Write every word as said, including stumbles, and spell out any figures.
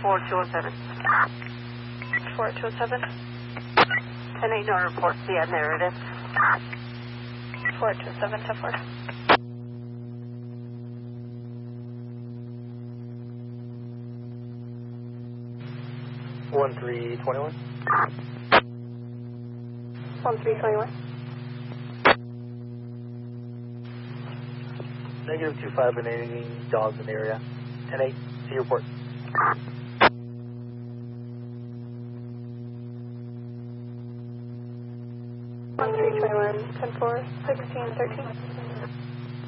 four two oh seven. four two oh seven. ten eight, no reports. Yeah, there it is. four two oh seven, ten four. one three two one. one three two one. Negative two five and any dogs in the area. ten eight, see report. one three two one, ten four, sixteen thirteen.